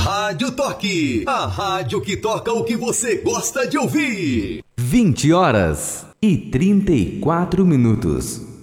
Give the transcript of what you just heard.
Rádio Toque, a rádio que toca o que você gosta de ouvir. 20h34.